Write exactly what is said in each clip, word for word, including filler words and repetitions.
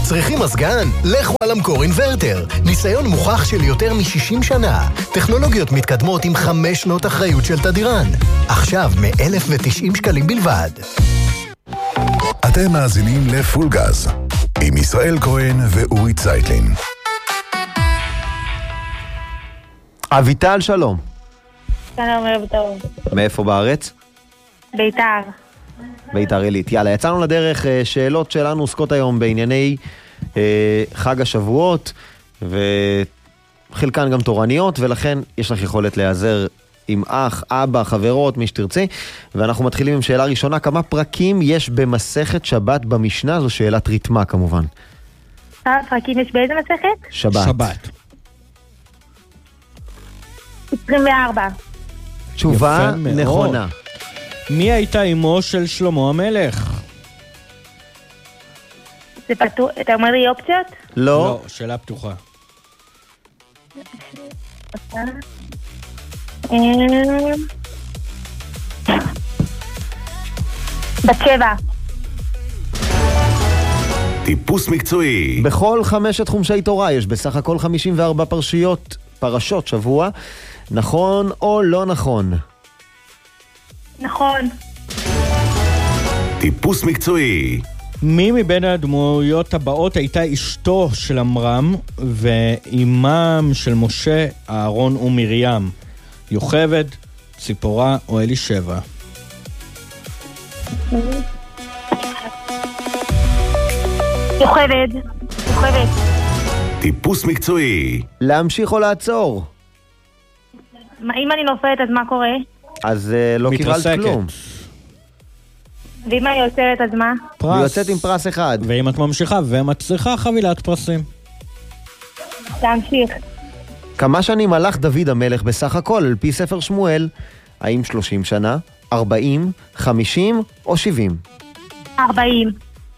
צריכים מזגן? לכו על המקור אינברטר. ניסיון מוכח של יותר מ-שישים שנה. טכנולוגיות מתקדמות עם חמש שנות אחריות של תדירן. עכשיו מ-אלף ותשעים שקלים בלבד. אתם מאזינים לפול גז עם ישראל כהן ואורי צייטלין. אביטל, שלום. שלום, ערב טוב. מאיפה בארץ? ביתר. ביתר עילית. יאללה, יצאנו לדרך. שאלות שלנו עוסקות היום בענייני אה, חג השבועות, וחלקן גם תורניות, ולכן יש לך יכולת להיעזר עם אח, אבא, חברות, מי שתרצי. ואנחנו מתחילים עם שאלה ראשונה. כמה פרקים יש במסכת שבת במשנה? זו שאלת ריתמה כמובן. כמה פרקים יש באיזה מסכת? שבת. שבת. עשרים וארבע. תשובה נכונה. מי הייתה אמו של שלמה המלך? זה פתוח, אתה אומר לי אופציות? לא. לא, שאלה פתוחה. בת שבע. טיפוס מקצועי. בכל חמשת חומשי תורה יש בסך הכל חמישים וארבע פרשיות, פרשות שבוע. נכון או לא נכון? נכון. טיפוס מקצועי. מי מבין הדמויות הבאות הייתה אשתו של אמרם ואימם של משה, אהרון ומרים? יוכבד, ציפורה או אלישבע? יוכבד. יוכבד. טיפוס מקצועי. להמשיך או לעצור? מה, אם אני נופלת אז מה קורה? אז uh, לא קיבלת מתרסקת. כלום. ואם אני יוצרת אז מה? פרס. ויוצאת עם פרס אחד. ואם את ממשיכה ומצליחה, חבילת פרסים. להמשיך. כמה שנים הלך דוד המלך בסך הכל על פי ספר שמואל? האם שלושים שנה, ארבעים, חמישים או שבעים? ארבעים.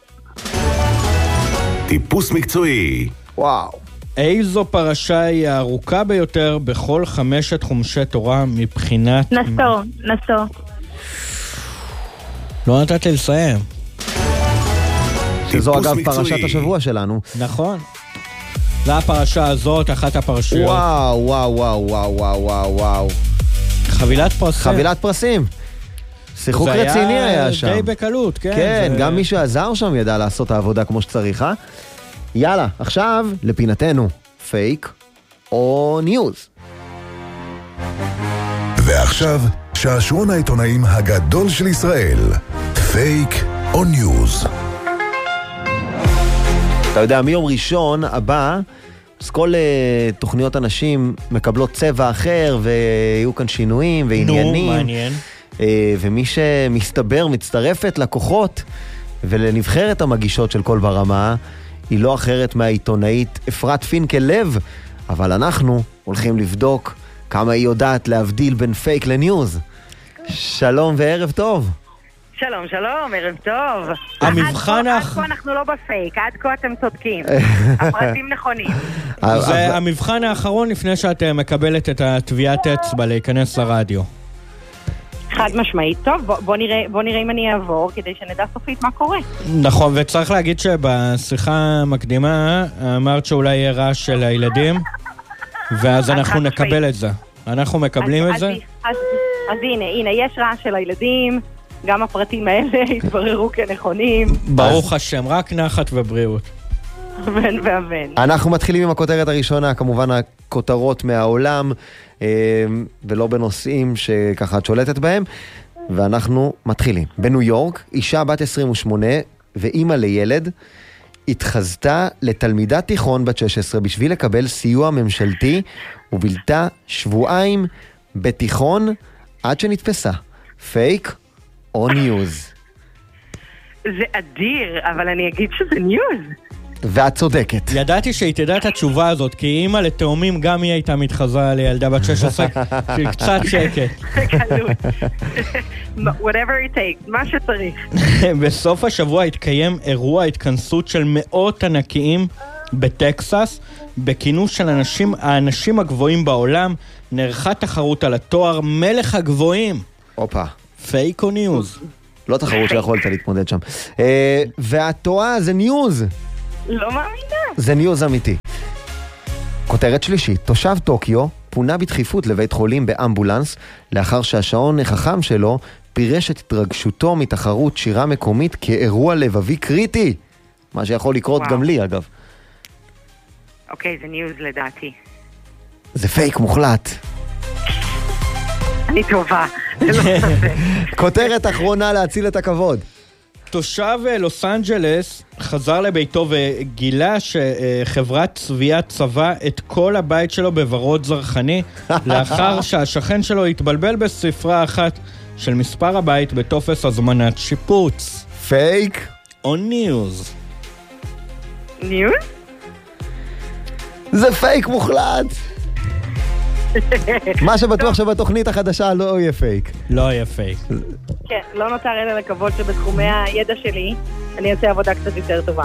טיפוס מקצועי. וואו. איזו פרשה היא הארוכה ביותר בכל חמשת חומשי תורה מבחינת... נסו, נסו. לא נתת לי לסיים. שזו טיפוס אגב מקצועי. פרשת השבוע שלנו. נכון. זה הפרשה הזאת, אחת הפרשיות. וואו, וואו, וואו, וואו, וואו, וואו, וואו. חבילת פרסים. חבילת פרסים. שיחוק רציני היה שם. זה היה די בקלות, כן. כן, זה... גם מי שעזר שם ידע לעשות את העבודה כמו שצריך, אה? יאללה, עכשיו לפינתנו, פייק או ניוז. ועכשיו, שעשועון העיתונאים הגדול של ישראל. פייק או ניוז. אתה יודע, מיום ראשון הבא, אז כל uh, תוכניות אנשים מקבלות צבע אחר, ויהיו כאן שינויים ועניינים. נו, מעניין. Uh, ומי שמסתבר, מצטרפת לכוחות, ולנבחרת המגישות של כל ברמה, היא לא אחרת מהעיתונאית אפרת פינקל לב, אבל אנחנו הולכים לבדוק כמה היא יודעת להבדיל בין פייק לניוז. שלום וערב טוב. שלום, שלום, ערב טוב. המבחן עד האח... כה אנחנו לא בפייק, עד כה אתם צודקים. הפרטים נכונים. זה המבחן האחרון לפני שאת מקבלת את התביעת אצבע להיכנס לרדיו. חד משמעית. טוב, בוא, בוא, נראה, בוא נראה אם אני אעבור, כדי שנדע סופית מה קורה. נכון, וצריך להגיד שבשיחה המקדימה אמרת שאולי יהיה רעש של הילדים, ואז אנחנו נקבל את זה. אנחנו מקבלים את אז, זה? אז, אז, אז הנה, הנה, יש רעש של הילדים, גם הפרטים האלה התבררו כנכונים. ברוך השם, רק נחת ובריאות. אמן ואמן. אנחנו מתחילים עם הכותרת הראשונה, כמובן הכותרות מהעולם, ולא בנושאים שככה את שולטת בהם, ואנחנו מתחילים. בניו יורק, אישה בת עשרים ושמונה ואימא לילד, התחזתה לתלמידת תיכון בת שש עשרה בשביל לקבל סיוע ממשלתי, ובילתה שבועיים בתיכון עד שנתפסה. פייק או ניוז? זה אדיר, אבל אני אגיד שזה ניוז. ואת צודקת. ידעתי שהיא תדע את התשובה הזאת, כי אימא לתאומים גם היא הייתה מתחזה לילדה בת שש עשרה, של קצת שקט. בקלות. whatever it takes, מה שצריך. בסוף השבוע התקיים אירוע התכנסות של מאות ענקיים בטקסס, בכינוס של אנשים, האנשים הגבוהים בעולם. נערכה תחרות על התואר מלך הגבוהים. אופה. פייק או ניוז? לא תחרות שיכולת להתמודד שם. והתואר זה ניוז. לא מאמינה. זה ניוז אמיתי. כותרת שלישית, תושב טוקיו פונה בדחיפות לבית חולים באמבולנס לאחר שהשעון החכם שלו פירש את התרגשותו מתחרות שירה מקומית כאירוע לבבי קריטי. מה שיכול לקרות וואו. גם לי אגב. אוקיי, זה ניוז לדעתי. זה פייק מוחלט. אני טובה. זה לא ספק. כותרת אחרונה להציל את הכבוד. תושב לוס אנג'לס חזר לביתו וגילה שחברת צביעה צבע את כל הבית שלו בוורוד זרחני לאחר שהשכן שלו התבלבל בספרה אחת של מספר הבית בטופס הזמנת שיפוץ. פייק? או ניוז? ניוז? זה פייק מוחלט. מה שבטוח שבתוכנית החדשה לא יהיה פייק. לא יהיה פייק. כן, לא נותר אלא לקוות שבתחומי הידע שלי אני אעשה עבודה קצת יותר טובה.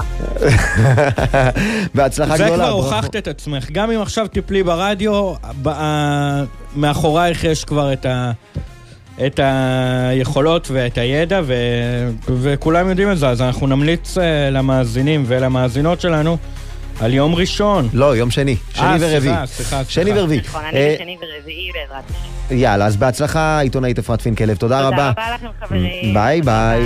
בהצלחה זה גדולה. כבר הוכחת את עצמך. גם אם עכשיו תיפלי ברדיו, מאחורייך יש כבר את ה... את היכולות ואת הידע, ו... וכולם יודעים את זה, אז אנחנו נמליץ למאזינים ולמאזינות שלנו על יום ראשון. לא, יום שני. שני ורביעי. סליחה, סליחה. שני ורביעי. נכון, אני בשני ורביעי בעזרת השם. יאללה, אז בהצלחה, עיתונאית אפרת פינקלב. תודה רבה. תודה רבה לכם חברים. ביי ביי.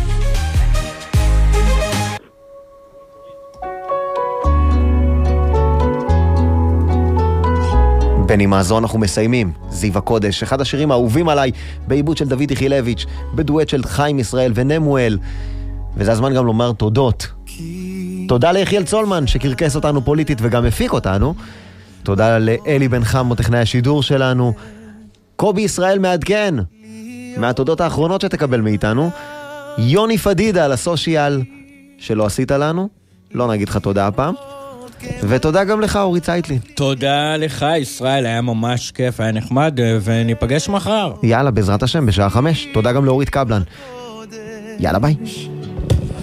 בנימה זו אנחנו מסיימים. זיו הקודש, אחד השירים האהובים עליי, בעיבוד של דוד יחילביץ', בדואט של חיים ישראל ונמואל. וזה הזמן גם לומר תודות. תודה ליחיאל צולמן שקרקס אותנו פוליטית וגם הפיק אותנו. תודה לאלי בן חמו, טכנאי השידור שלנו. קובי ישראל מעדכן מהתודות האחרונות שתקבל מאיתנו. יוני פדידה על הסושיאל שלא עשית לנו, לא נגיד לך תודה הפעם. ותודה גם לך אורי צייטלין. תודה לך ישראל, היה ממש כיף, היה נחמד, וניפגש מחר. יאללה, בעזרת השם בשעה חמש. תודה גם לאורית קבלן. יאללה ביי.